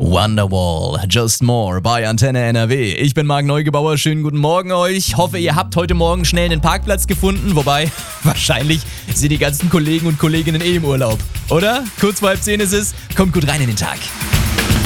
Wonderwall, Just More bei Antenne NRW. Ich bin Marc Neugebauer, schönen guten Morgen euch. Hoffe, ihr habt heute Morgen schnell einen Parkplatz gefunden, wobei wahrscheinlich sind die ganzen Kollegen und Kolleginnen im Urlaub, oder? Kurz vor 9:30 ist es, kommt gut rein in den Tag.